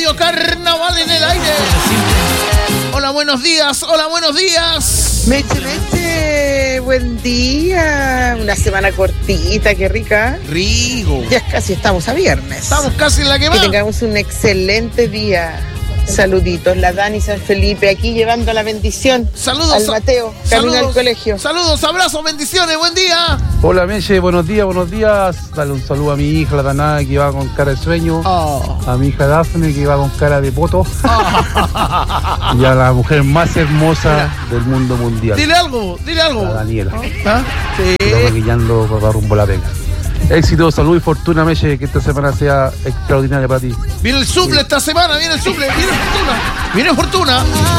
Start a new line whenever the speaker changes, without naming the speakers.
Radio Carnaval en el aire. Hola, buenos días. Hola, buenos días.
Meche, buen día. Una semana cortita, qué rica.
Rico.
Ya casi estamos a viernes.
Estamos casi en la que va.
Que tengamos un excelente día. Saluditos, la Dani San Felipe aquí llevando la bendición.
Saludos
al Mateo, camino al colegio.
Saludos, abrazos, bendiciones, buen día.
Hola Meche, buenos días. Dale un saludo a mi hija, la Tanada, que va con cara de sueño. A mi hija Dafne, que va con cara de poto. Y a la mujer más hermosa del mundo mundial.
Dile algo.
La Daniela.
¿Ah? Sí.
Estamos guiando para rumbo a la pega. Éxito, salud y fortuna, Meche, que esta semana sea extraordinaria para ti.
Viene el suple esta semana, viene el suple, viene fortuna.